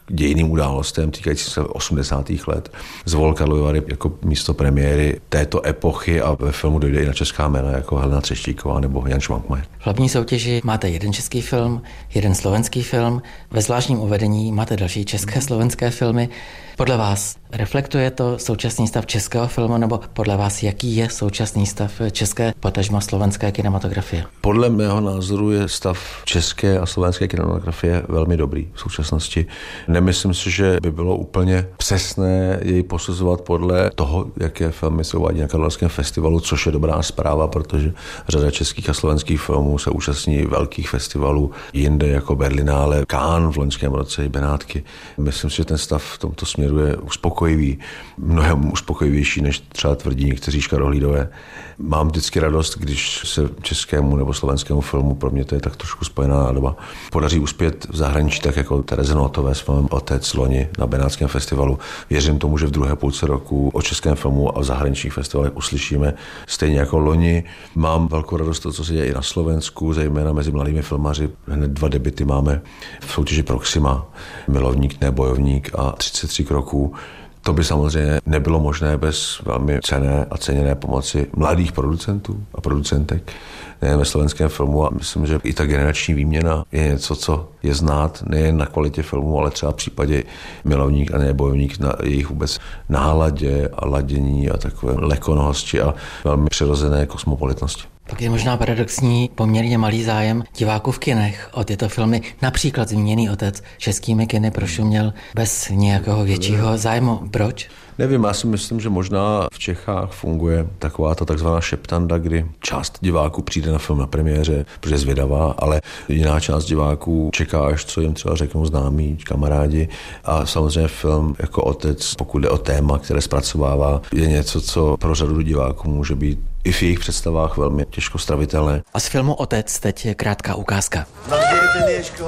dějinným událostem týkající se 80. let. Zvolil Karlovy Vary jako místo premiéry této epochy a ve filmu dojde i na česká jména jako Helena Třeštíková nebo Jan Švankmajer. V hlavní soutěži máte jeden český film, jeden slovenský film, ve zvláštním uvedení máte další české slovenské filmy. Podle vás reflektuje to současný stav českého filmu, nebo podle vás jaký je současný stav české, potažmo slovenské kinematografie? Podle mého názoru je stav české a slovenské kinematografie velmi dobrý v současnosti. Nemyslím si, že by bylo úplně přesné jej posuzovat podle toho, jaké filmy se uvádí na Karlovarském festivalu, což je dobrá zpráva, protože řada českých a slovenských filmů se účastní velkých festivalů jinde jako Berlinále, Cannes v loňském roce i Benátky. Myslím si, že ten stav v tomto směru je uspokojivý, mnohem uspokojivější, než třeba tvrdí někteří škarohlídové. Mám vždycky radost, když se českému nebo slovenskému filmu, pro mě to je tak trošku spojená nádoba, podaří uspět v zahraničí, tak jako Tereze Notové s filmem Otec loni na Benátském festivalu. Věřím tomu, že v druhé půlce roku o českém filmu a v zahraničních festivalech uslyšíme stejně jako loni. Mám velkou radost to, co se děje i na Slovensku, zejména mezi mladými filmaři. Hned 2 debuty máme v soutěži Proxima, Milovník, ne bojovník a 33 kroků. To by samozřejmě nebylo možné bez velmi cenné a ceněné pomoci mladých producentů a producentek nejen ve slovenském filmu, a myslím, že i ta generační výměna je něco, co je znát nejen na kvalitě filmu, ale třeba v případě Milovník a ne bojovník na jejich vůbec náladě a ladění a takové lekonohosti a velmi přirozené kosmopolitnosti. Pak je možná paradoxní poměrně malý zájem diváků v kinech o tyto filmy. Například zmíněný Otec českými kiny prošuměl bez nějakého většího zájmu. Proč? Nevím, já si myslím, že možná v Čechách funguje taková ta takzvaná šeptanda, kdy část diváků přijde na film na premiéře, protože je zvědavá, ale jiná část diváků čeká, až co jim třeba řeknou známí, kamarádi. A samozřejmě film jako Otec, pokud jde o téma, které zpracovává, je něco, co pro řadu diváků může být i v jejich představách velmi těžko stravitelné. A z filmu Otec teď je krátká ukázka. No kde je ten Ježko?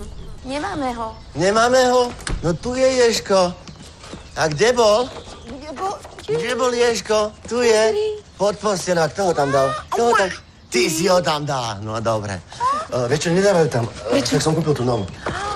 Nemáme ho. Nemáme ho? No tu je Ježko. A kde bol? Kde bol Ježko? Tu je. Pod postelou. Kto ho tam dal? Kto ho tam? Ty si ho tam dala. No dobre. Vieš čo, nedávajú tam. Tak som kúpil tú novú.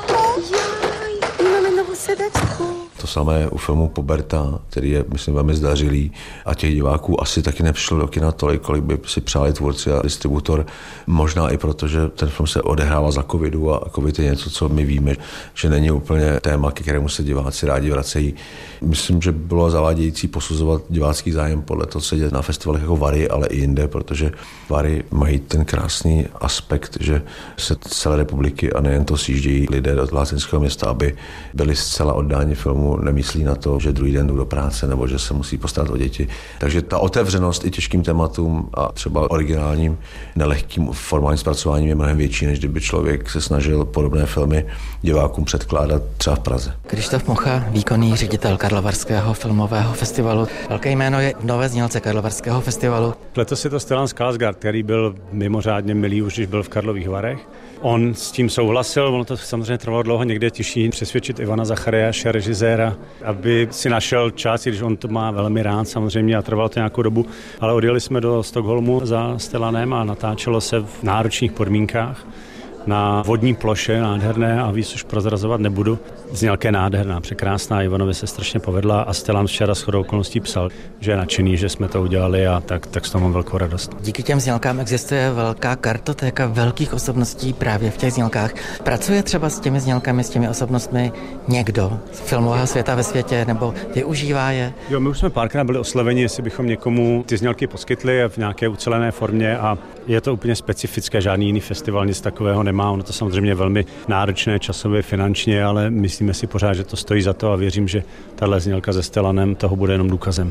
Jaj, my máme novú sedačku. To samé u filmu Poberta, který je, myslím, velmi zdařilý a těch diváků asi taky nepřišlo do kina tolik, kolik by si přáli tvůrci a distributor. Možná i proto, že ten film se odehrává za covidu a covid je něco, co my víme, že není úplně téma, ke kterému se diváci rádi vracejí. Myslím, že bylo zavádějící posuzovat divácký zájem podle toho, co se děje na festivalech jako Vary, ale i jinde, protože Vary mají ten krásný aspekt, že se celé republiky a nejen to sjíždějí lidé do lázeňského města, aby byli zcela oddáni filmu, nemyslí na to, že druhý den jdou do práce nebo že se musí postarat o děti. Takže ta otevřenost i těžkým tématům a třeba originálním, nelehkým formálním zpracováním je mnohem větší, než kdyby člověk se snažil podobné filmy divákům předkládat třeba v Praze. Krištof Mucha, výkonný ředitel Karlovarského filmového festivalu. Velké jméno je v nové znělce Karlovarského festivalu. Letos je to Stellan Skarsgård, který byl mimořádně milý, už když byl v Karlových Varech. On s tím souhlasil, ono to samozřejmě trvalo dlouho, někde těžší přesvědčit Ivana Zachariáše, režiséra, aby si našel čas, když on to má velmi rád samozřejmě a trvalo to nějakou dobu, ale odjeli jsme do Stockholmu za Stellanem a natáčelo se v náročných podmínkách na vodní ploše nádherné a víc už prozrazovat nebudu. Znělka je nádherná, překrásná, Ivanovi se strašně povedla a Stellan včera shodou okolností psal, že je nadšený, že jsme to udělali a tak z toho mám velkou radost. Díky těm znělkám existuje velká kartotéka velkých osobností právě v těch znělkách. Pracuje třeba s těmi znělkami, s těmi osobnostmi někdo z filmového světa ve světě, nebo využívá je? Jo, my už jsme párkrát byli osloveni, jestli bychom někomu ty znělky poskytli v nějaké ucelené formě a je to úplně specifické, žádný jiný festival nic takového nemá. Ono to samozřejmě je velmi náročné časově, finančně, ale myslíme si pořád, že to stojí za to a věřím, že tahle znělka se Stellanem toho bude jenom důkazem.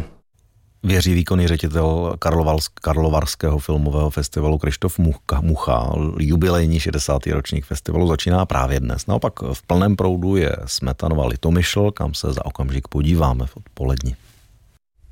Věří výkonný ředitel Karlovarského filmového festivalu Krištof Mucha. Jubilejní 60. ročník festivalu začíná právě dnes. Naopak v plném proudu je Smetanova Litomyšl, kam se za okamžik podíváme v odpoledni.